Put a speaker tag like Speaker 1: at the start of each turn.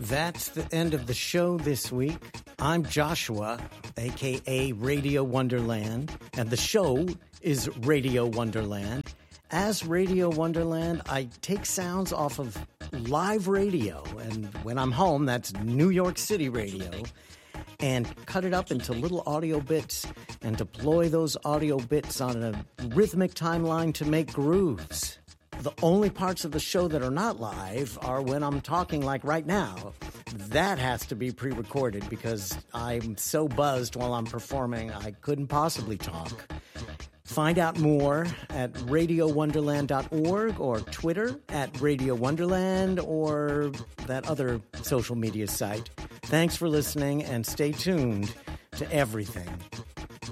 Speaker 1: That's the end of the show this week. I'm Joshua, a.k.a. Radio Wonderland, and the show is Radio Wonderland. As Radio Wonderland, I take sounds off of live radio, and when I'm home, that's New York City radio, and cut it up into little audio bits and deploy those audio bits on a rhythmic timeline to make grooves. The only parts of the show that are not live are when I'm talking like right now. That has to be pre-recorded because I'm so buzzed while I'm performing I couldn't possibly talk. Find out more at radiowonderland.org or Twitter at Radio Wonderland or that other social media site. Thanks for listening and stay tuned to everything